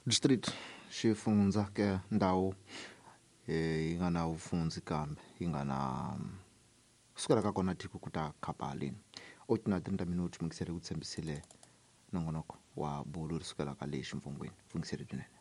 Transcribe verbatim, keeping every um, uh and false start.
district xifundza ke ndhawu yi nga na vufundzi kambe yi nga na kusukela ka kona tiko ku ta khapa haleni o tina trinta minuti mungisele ku tshembisile nongonoko wa bulu ri sukela ka le ximfungweni fungisele byinene.